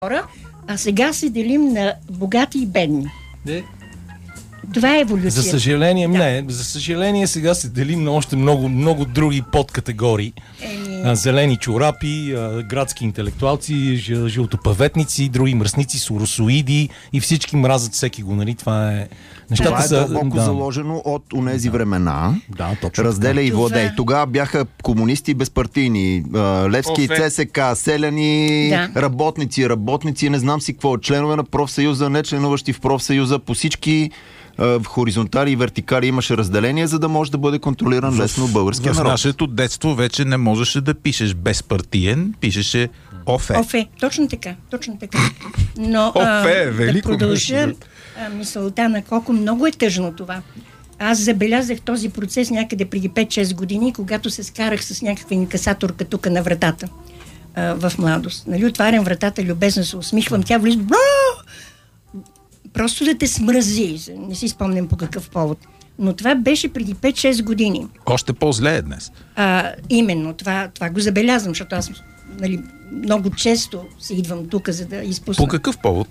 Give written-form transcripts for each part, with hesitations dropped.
хора, а сега се делим на богати и бедни. Това е еволюция. За съжаление, за съжаление сега се делим на още много други подкатегории. Зелени чорапи, градски интелектуалци, жълтопаветници, други мръсници, соросоиди и всички мразят всеки го, нали? Това е... Това е дълбоко заложено от онези времена. Да, точно. Разделя и владей. Тогава бяха комунисти безпартийни. Левски, ЦСК, селяни, работници, не знам си какво. Членове на профсъюза, не членуващи в профсъюза, по всички в хоризонтали и вертикали имаше разделение, за да може да бъде контролиран лесно българския народ. В нашето детство вече не можеше да пишеш безпартиен, пишеше ОФЕ. ОФЕ, точно така. Но да продължа мисълта на колко много е тъжно това. Аз забелязах този процес някъде преди 5-6 години, когато се скарах с някаква инкасаторка тук на вратата в младост. Нали, отварям вратата, любезно се усмихвам, тя влиза... Просто да те смрази. Не си спомням по какъв повод. Но това беше преди 5-6 години. Още по-зле е днес. Именно, това го забелязвам, защото аз много често се идвам тук, за да изпусна. По какъв повод?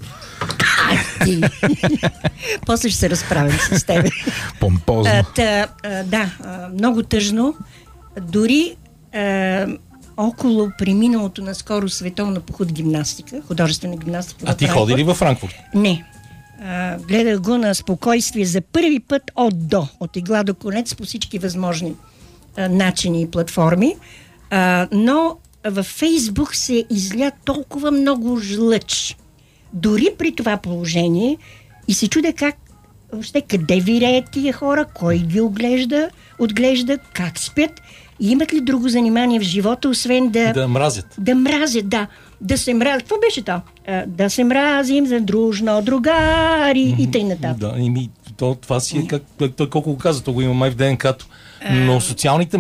После ще се разправим с тебе. Помпозно. Много тъжно. Дори около преминалото наскоро световно по гимнастика, художествена гимнастика. А ти ходи ли във Франкфурт? Не. Гледах го на спокойствие за първи път от игла до конец по всички възможни начини и платформи. Но във Фейсбук се изля толкова много жлъч. Дори при това положение и се чудя къде виреят тия хора, кой ги отглежда, как спят и имат ли друго занимание в живота, освен да мразят. Да мразят, да. Да се мразят. Какво беше то? Да се мразим за дружно, другари и тъй нататък. Това си е той колко го каза, то го има май в ДНК-то. Но социалните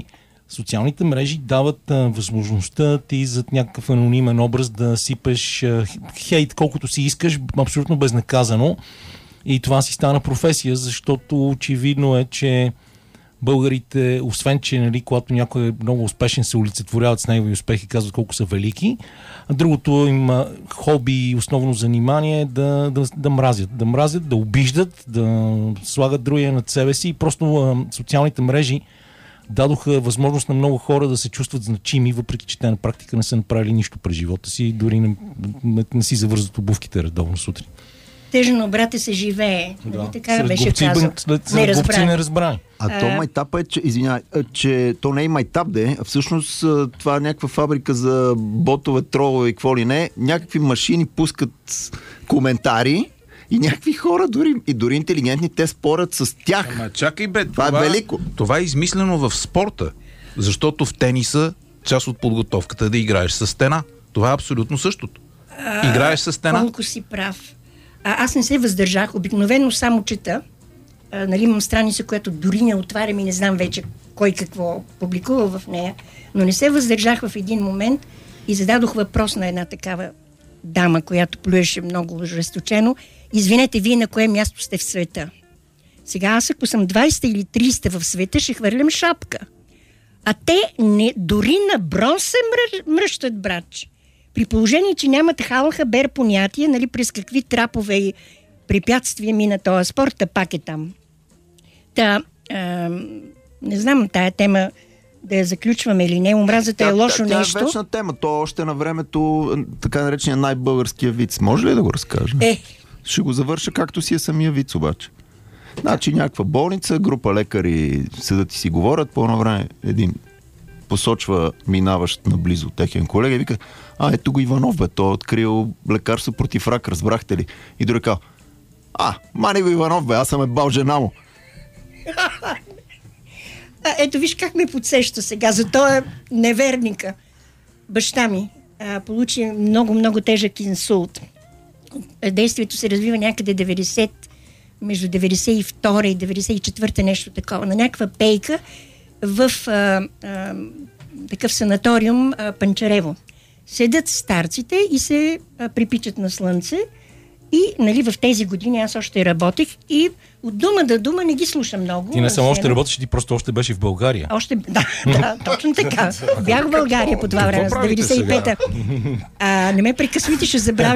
мрежи дават възможността ти зад някакъв анонимен образ да сипеш хейт колкото си искаш, абсолютно безнаказано. И това си стана професия, защото очевидно е, че българите, освен че, нали, когато някой е много успешен, се олицетворяват с негови успехи и казват колко са велики. А другото им хоби и основно занимание е да мразят, да обиждат, да слагат другия над себе си. И просто социалните мрежи дадоха възможност на много хора да се чувстват значими, въпреки че те на практика не са направили нищо през живота си, дори не си завързват обувките редовно сутрин. Тъжно, брате, се живее. Да. Така беше казал. Не разбрани. А то майтапа е, че то не е майтап, а всъщност това е някаква фабрика за ботове, тролове и какво ли не. Някакви машини пускат коментари и някакви хора, дори интелигентни, те спорят с тях. Ама чакай бе, това е велико. Това е измислено в спорта, защото в тениса част от подготовката е да играеш с стена. Това е абсолютно същото. Играеш с стена. Колко си прав. Аз не се въздържах, обикновено само чета. Имам страница, която дори не отварям и не знам вече кой какво публикува в нея, но не се въздържах в един момент и зададох въпрос на една такава дама, която плюеше много ожесточено. Извинете, вие на кое място сте в света? Сега аз, ако съм 20 или 30 в света, ще хвърлям шапка. А те дори на бронз се мръщат, братче. При положение, че нямат халахабер понятие, нали, през какви трапове и препятствия мина този спорт, пак е там. Не знам тая тема да я заключваме или не. Омразата е лошо нещо. Тя е вечна тема. То още на времето, така наречения най-българския виц. Може ли да го разкажа? Ще го завърша както си е самия виц обаче. Значи някаква болница, група лекари седат и си говорят. По едно време един посочва минаващ наблизо техен колега и вика: ето го Иванов, бе, той е открил лекарство против рак, разбрахте ли? И друг казва: мани го Иванов, бе, аз съм бал жена му. Ето виж как ме подсеща сега, за този неверника. Баща ми получи много тежък инсулт. Действието се развива някъде между 92 и 94 нещо такова, на някаква пейка в такъв санаториум Панчарево. Седят старците и се припичат на слънце И нали, в тези години аз още работех и от дума до дума не ги слушам много. Ти не само още работиш, ти просто още беше в България. Да, точно така. Бях в България по това време, с 95-та. Не ме прекъсвайте, ще забравя